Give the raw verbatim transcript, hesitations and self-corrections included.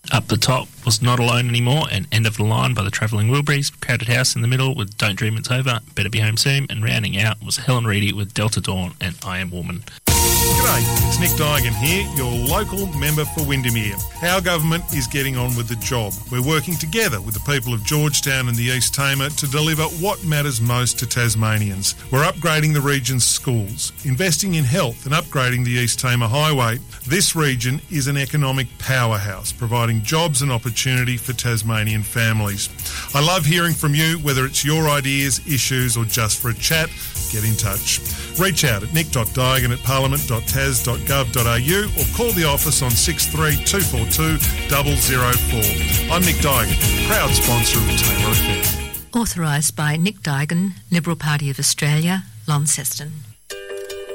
Up the Top was Not Alone Anymore, and End of the Line by the Travelling Wilburys. Crowded House in the middle with Don't Dream It's Over, Better Be Home Soon, and rounding out was Helen Reedy with Delta Dawn and I Am Woman. G'day, it's Nick Dygan here, your local member for Windermere. Our government is getting on with the job. We're working together with the people of Georgetown and the East Tamar to deliver what matters most to Tasmanians. We're upgrading the region's schools, investing in health and upgrading the East Tamar Highway. This region is an economic powerhouse, providing jobs and opportunity for Tasmanian families. I love hearing from you, whether it's your ideas, issues or just for a chat. Get in touch. Reach out at nick.dygan at parliament dot tas dot gov dot a u or call the office on six three two four two zero zero four. I'm Nick Dygan, proud sponsor of Tamar Affair. Authorised by Nick Dygan, Liberal Party of Australia, Launceston.